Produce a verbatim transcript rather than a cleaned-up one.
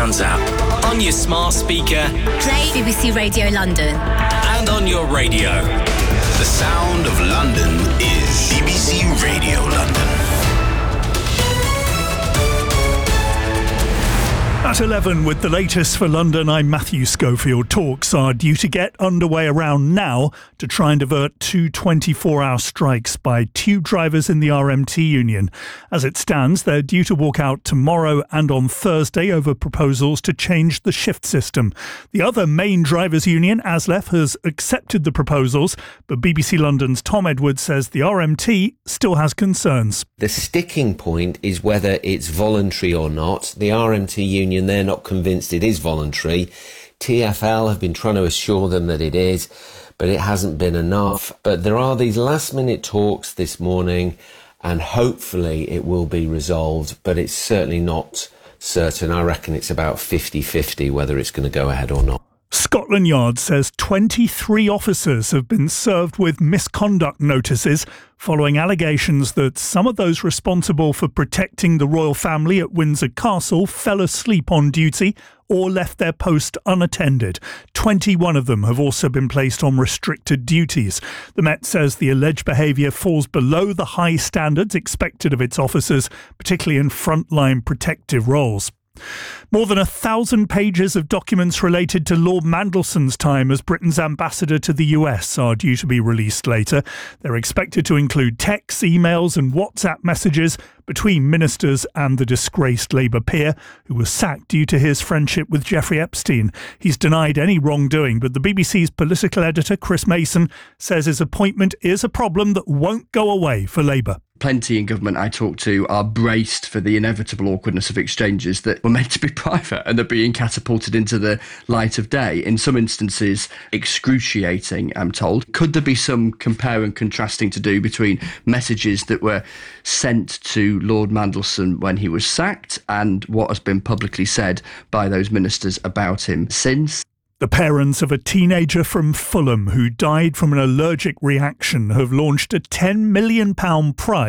Sounds app, on your smart speaker, play B B C Radio London, and on your radio. The sound of London is B B C Radio London. At eleven with the latest for London, I'm Matthew Schofield. Talks are due to get underway around now to try and divert two twenty-four hour strikes by tube drivers in the R M T union. As it stands, they're due to walk out tomorrow and on Thursday over proposals to change the shift system. The other main drivers' union, ASLEF, has accepted the proposals, but B B C London's Tom Edwards says the R M T still has concerns. The sticking point is whether it's voluntary or not. The R M T union, they're not convinced it is voluntary. T F L have been trying to assure them that it is, but it hasn't been enough. But there are these last minute talks this morning, and hopefully it will be resolved, but it's certainly not certain. I reckon it's about fifty-fifty whether it's going to go ahead or not. Scotland Yard says twenty-three officers have been served with misconduct notices following allegations that some of those responsible for protecting the royal family at Windsor Castle fell asleep on duty or left their post unattended. twenty-one of them have also been placed on restricted duties. The Met says the alleged behaviour falls below the high standards expected of its officers, particularly in frontline protective roles. More than a thousand pages of documents related to Lord Mandelson's time as Britain's ambassador to the U S are due to be released later. They're expected to include texts, emails and WhatsApp messages between ministers and the disgraced Labour peer, who was sacked due to his friendship with Jeffrey Epstein. He's denied any wrongdoing, but the B B C's political editor, Chris Mason, says his appointment is a problem that won't go away for Labour. Plenty in government I talk to are braced for the inevitable awkwardness of exchanges that were meant to be private and are being catapulted into the light of day. In some instances, excruciating, I'm told. Could there be some compare and contrasting to do between messages that were sent to Lord Mandelson when he was sacked and what has been publicly said by those ministers about him since? The parents of a teenager from Fulham who died from an allergic reaction have launched a ten million pounds prize